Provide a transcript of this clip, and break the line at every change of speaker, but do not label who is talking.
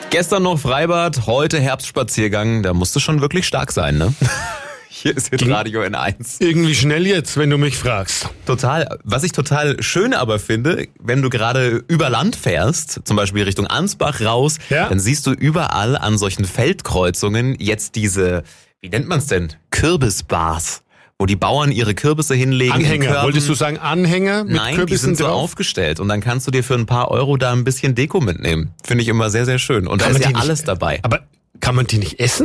Gestern noch Freibad, heute Herbstspaziergang. Da musst du schon wirklich stark sein, ne? Hier ist Hitradio N1.
Irgendwie schnell jetzt, wenn du mich fragst.
Total. Was ich total schön aber finde, wenn du gerade über Land fährst, zum Beispiel Richtung Ansbach raus, dann siehst du überall an solchen Feldkreuzungen jetzt diese, wie nennt man's denn? Kürbisbars. Wo die Bauern ihre Kürbisse hinlegen.
Anhänger, wolltest du sagen Anhänger mit
Nein,
Kürbissen
die sind so
drauf?
aufgestellt und dann kannst du dir für ein paar Euro da ein bisschen Deko mitnehmen. Finde ich immer sehr, sehr schön. Und da ist ja alles dabei.
Aber kann man die nicht essen?